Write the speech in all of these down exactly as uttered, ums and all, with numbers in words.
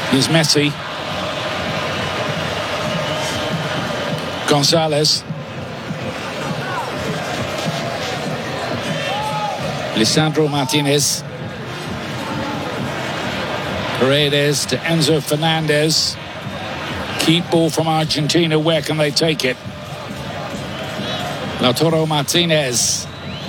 Here's Messi. Gonzalez. Lisandro Martinez. Paredes to Enzo Fernandez. Keep ball from Argentina. Where can they take it? Lautaro Martinez.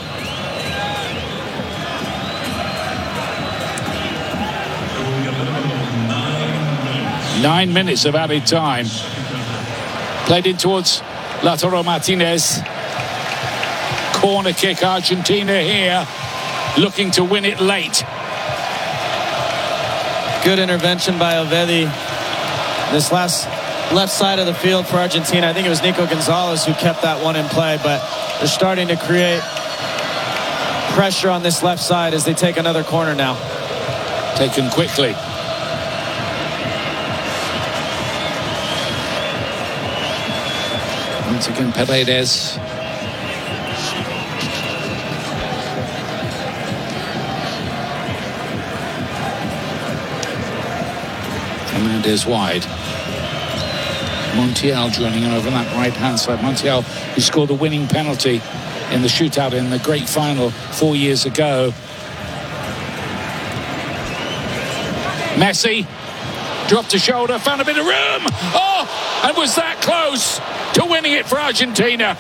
Nine minutes of added time. Played in towards Lautaro Martinez. Corner kick, Argentina here, looking to win it late. Good intervention by Ovedi. This last left side of the field for Argentina. I think it was Nico Gonzalez who kept that one in play, but they're starting to create pressure on this left side as they take another corner now. Taken quickly. Once again, Paredes. Fernandez wide. Montiel joining in over on that right-hand side. Montiel, who scored the winning penalty in the shootout in the great final four years ago. Messi dropped a shoulder, found a bit of room. Oh, and was that close to winning it for Argentina.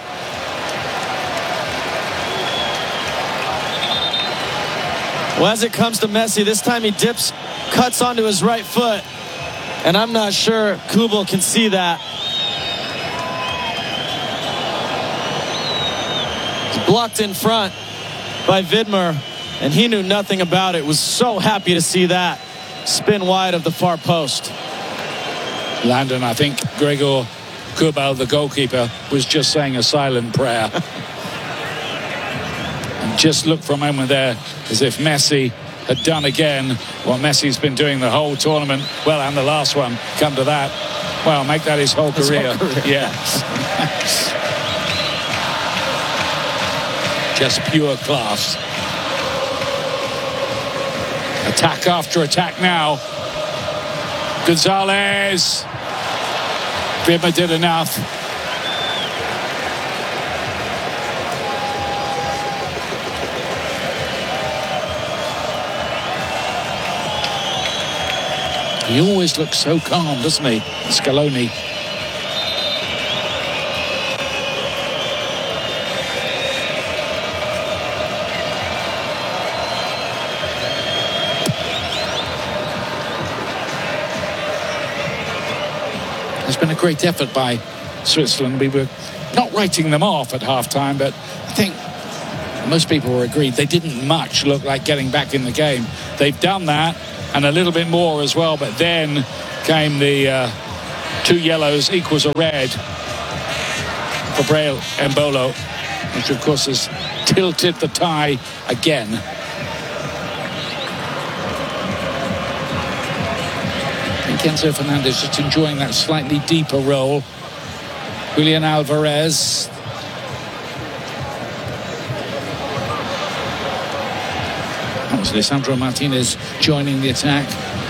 Well, as it comes to Messi, this time he dips, cuts onto his right foot, and I'm not sure Kubel can see that. He's blocked in front by Widmer, and he knew nothing about it. Was so happy to see that spin wide of the far post. Landon, I think Gregor Kubel, the goalkeeper, was just saying a silent prayer. And just looked for a moment there as if Messi had done again what Messi's been doing the whole tournament. Well, and the last one, come to that. Well, make that his whole his career. Whole career. Yeah. Just pure class. Attack after attack now. Gonzalez. Widmer did enough. He always looks so calm, doesn't he, Scaloni? It's been a great effort by Switzerland. We were not writing them off at half-time, but I think most people were agreed they didn't much look like getting back in the game. They've done that, and a little bit more as well, but then came the uh, two yellows equals a red for Breel Embolo, which of course has tilted the tie again. And Enzo Fernandez just enjoying that slightly deeper role. Julian Alvarez. That was Lisandro Martinez joining the attack.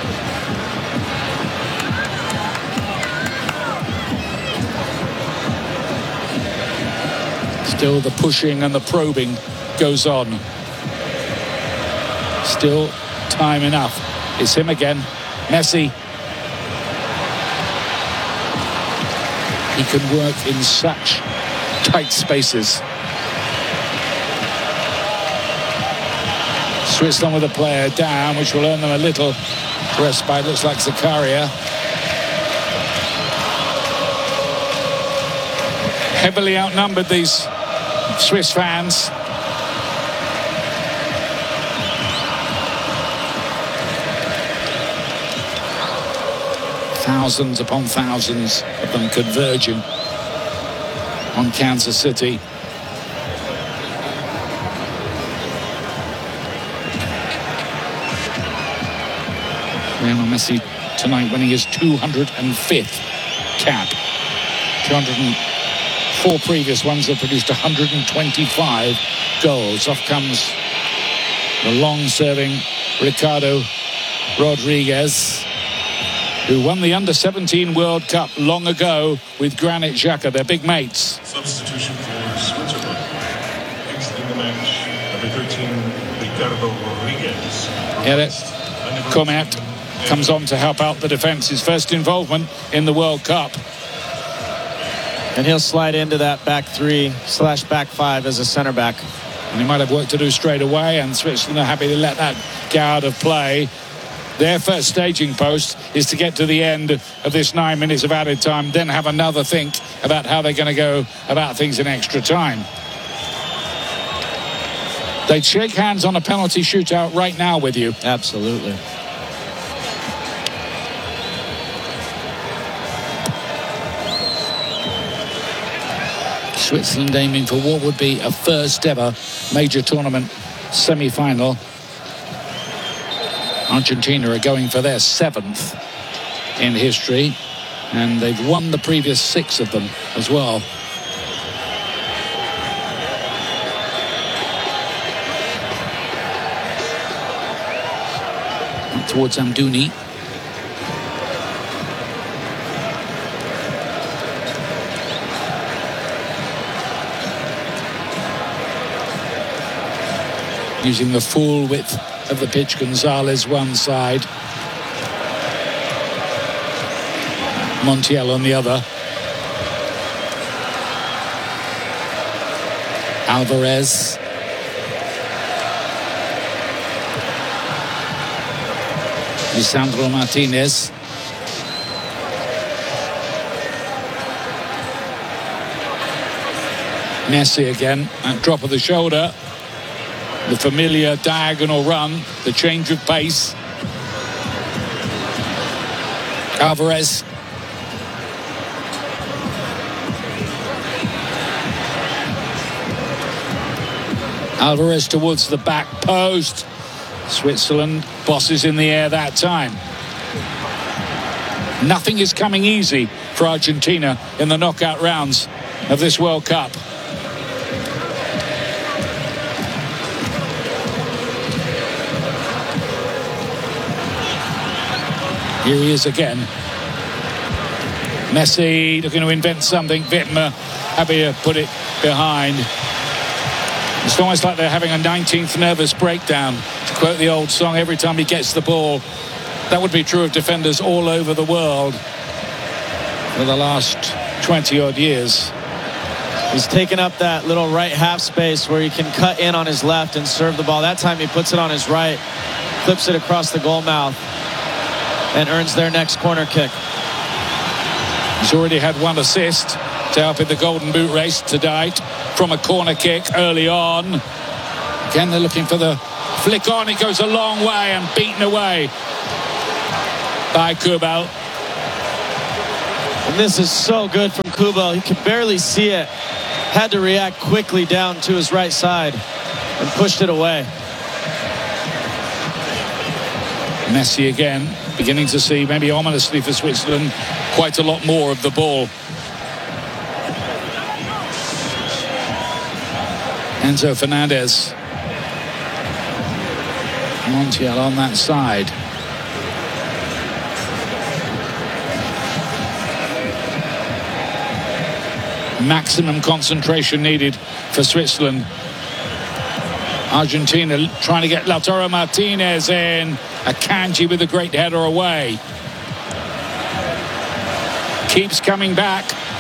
Still the pushing and the probing goes on. Still time enough. It's him again. Messi. He can work in such tight spaces. Switzerland with a player down, which will earn them a little respite. Looks like Zakaria. Heavily outnumbered, these Swiss fans. Thousands upon thousands of them converging on Kansas City. Lionel Messi tonight winning his two hundred fifth cap. two hundred four previous ones have produced one hundred twenty-five goals. Off comes the long-serving Ricardo Rodriguez. who won the under seventeen World Cup long ago with Granit Xhaka. They're big mates. Substitution for Switzerland. Exiting the match, number thirteen, Ricardo Rodriguez. Eric Comet comes on to help out the defence. His first involvement in the World Cup. And he'll slide into that back three slash back five as a center back. And he might have work to do straight away, and Switzerland are happy to let that go out of play. Their first staging post is to get to the end of this nine minutes of added time, then have another think about how they're going to go about things in extra time. They'd shake hands on a penalty shootout right now with you. Absolutely. Switzerland aiming for what would be a first ever major tournament semi-final. Argentina are going for their seventh in history, and they've won the previous six of them as well. Towards Amdouni. Using the full width of the pitch, Gonzalez one side, Montiel on the other. Alvarez. Lisandro Martinez. Messi again, at drop of the shoulder. The familiar diagonal run, the change of pace. Alvarez. Alvarez towards the back post. Switzerland bosses in the air that time. Nothing is coming easy for Argentina in the knockout rounds of this World Cup. Here he is again. Messi looking to invent something. Wittmer happy to put it behind. It's almost like they're having a nineteenth nervous breakdown, to quote the old song, every time he gets the ball. That would be true of defenders all over the world for the last twenty odd years. He's taken up that little right half space where he can cut in on his left and serve the ball. That time he puts it on his right, clips it across the goal mouth, and earns their next corner kick. He's already had one assist to help in the Golden Boot race tonight from a corner kick early on. Again, they're looking for the flick on. It goes a long way and beaten away by Kubel. And this is so good from Kubel. He could barely see it. Had to react quickly down to his right side and pushed it away. Messi again, beginning to see, maybe ominously for Switzerland, quite a lot more of the ball. Enzo Fernandez. Montiel on that side. Maximum concentration needed for Switzerland. Argentina trying to get Lautaro Martinez in. Akanji with a great header away. Keeps coming back.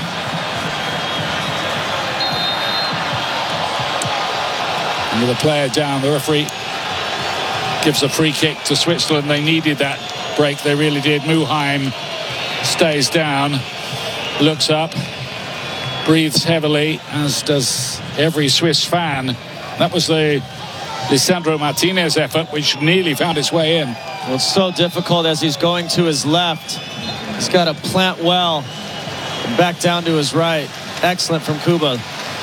And with a player down, the referee gives a free kick to Switzerland. They needed that break, they really did. Muheim stays down, looks up, breathes heavily, as does every Swiss fan. That was the Lisandro Martinez effort, which nearly found its way in. Well, it's so difficult as he's going to his left. He's got to plant well and back down to his right. Excellent from Kuba.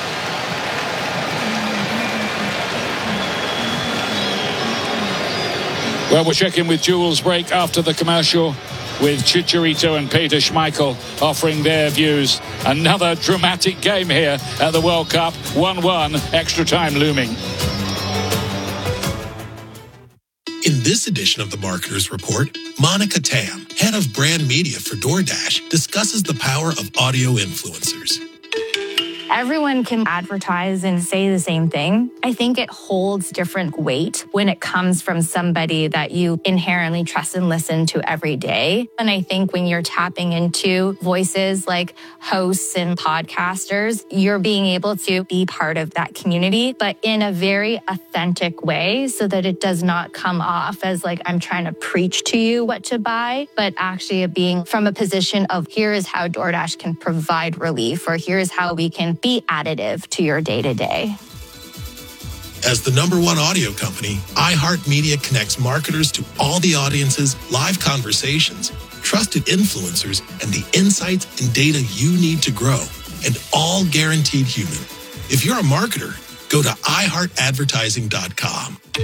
Well, we're checking with Jules break after the commercial, with Chicharito and Peter Schmeichel offering their views. Another dramatic game here at the World Cup. one one, extra time looming. In this edition of the Marketers Report, Monica Tam, head of brand media for DoorDash, discusses the power of audio influencers. Everyone can advertise and say the same thing. I think it holds different weight when it comes from somebody that you inherently trust and listen to every day. And I think when you're tapping into voices like hosts and podcasters, you're being able to be part of that community, but in a very authentic way so that it does not come off as like I'm trying to preach to you what to buy, but actually being from a position of here is how DoorDash can provide relief, or here's how we can be additive to your day-to-day. As the number one audio company, iHeartMedia connects marketers to all the audiences, live conversations, trusted influencers, and the insights and data you need to grow, and all guaranteed human. If you're a marketer, go to i heart advertising dot com.